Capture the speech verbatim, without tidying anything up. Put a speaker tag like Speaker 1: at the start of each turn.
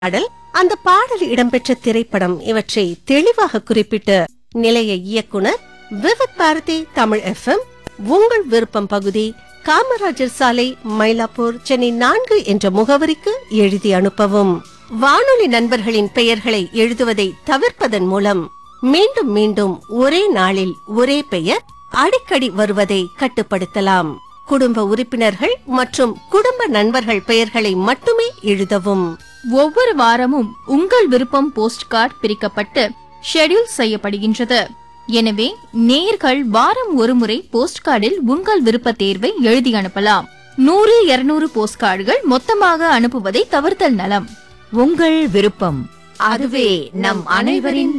Speaker 1: பாடல், அந்த பாடல் இடம்பெற்ற திரைப்படம் இவற்றை தெளிவாக குறிப்பிட்டு நிலைய இயக்குனர் விவித் பாரதி தமிழ் எஃப் எம் உங்கள் விருப்பம் பகுதி, காமராஜர் சாலை, மயிலாப்பூர், சென்னை நான்கு என்ற முகவரிக்கு எழுதி அனுப்பவும். வானொலி நண்பர்களின் பெயர்களை எழுதுவதை தவிர்ப்பதன் மூலம் மீண்டும் மீண்டும் ஒரே நாளில் ஒரே பெயர் அடிக்கடி வருவதை கட்டுப்படுத்தலாம். குடும்ப உறுப்பினர்கள் மற்றும் குடும்ப நண்பர்கள் பெயர்களை மட்டுமே எழுதவும்.
Speaker 2: ஒவ்வொரு வாரமும் உங்கள் விருப்பம் போஸ்ட் கார்டு பிரிக்கப்பட்டு ஷெட்யூல் செய்யப்படுகின்றது. எனவே நேயர்கள் வாரம் ஒருமுறை போஸ்ட் கார்டில் உங்கள் விருப்ப தேர்வை எழுதி அனுப்பலாம். நூறு இருநூறு போஸ்ட் கார்டுகள் மொத்தமாக அனுப்புவதை தவிர்த்தல் நலம்.
Speaker 3: உங்கள் விருப்பம், அதுவே நம் அனைவரின்